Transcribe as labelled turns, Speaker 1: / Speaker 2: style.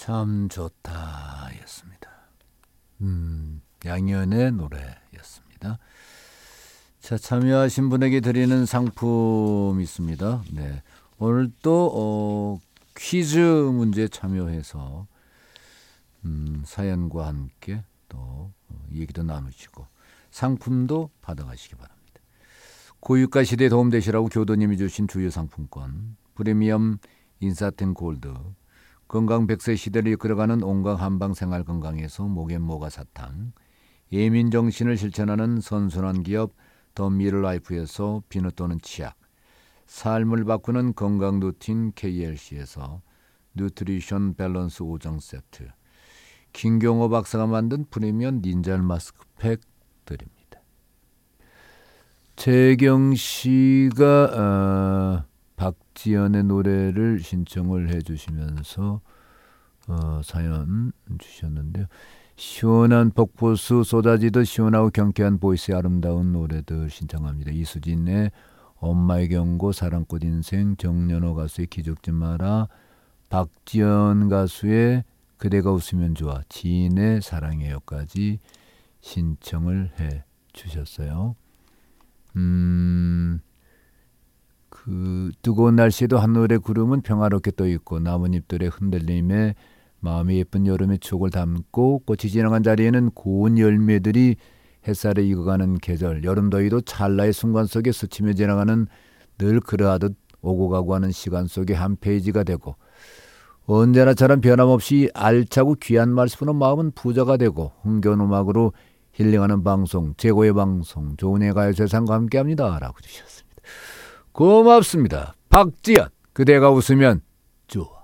Speaker 1: 참 좋다 였습니다. 양현의 노래였습니다. 자, 참여하신 분에게 드리는 상품 있습니다. 네, 오늘 또 퀴즈 문제 참여해서 사연과 함께 또 얘기도 나누시고 상품도 받아가시기 바랍니다. 고유가 시대에 도움되시라고 교도님이 주신 주요 상품권, 프리미엄 인사템 골드, 건강 100세 시대를 이끌어가는 온갖 한방 생활 건강에서 목엔 모가 사탕, 예민 정신을 실천하는 선순환 기업 더 미러라이프에서 비누 또는 치약, 삶을 바꾸는 건강 루틴 KLC에서 뉴트리션 밸런스 5종 세트, 김경호 박사가 만든 프리미엄 닌자 마스크팩 드립니다. 재경 씨가 박지연의 노래를 신청을 해주시면서 사연 주셨는데요. 시원한 폭포수 쏟아지듯 시원하고 경쾌한 보이스의 아름다운 노래들 신청합니다. 이수진의 엄마의 경고, 사랑꽃 인생, 정연호 가수의 기죽지 마라, 박지연 가수의 그대가 웃으면 좋아, 지인의 사랑해요까지 신청을 해 주셨어요. 그 뜨거운 날씨에도 하늘의 구름은 평화롭게 떠있고 나뭇잎들의 흔들림에 마음이 예쁜 여름의 추억을 담고 꽃이 지나간 자리에는 고운 열매들이 햇살에 익어가는 계절, 여름 더위도 찰나의 순간 속에 스치며 지나가는 늘 그러하듯 오고 가고 하는 시간 속에 한 페이지가 되고 언제나처럼 변함없이 알차고 귀한 말씀으로 마음은 부자가 되고 흥겨운 음악으로 힐링하는 방송, 최고의 방송, 조은혜 가요세상과 함께합니다 라고 주셨습니다. 고맙습니다. 박지연, 그대가 웃으면 좋아.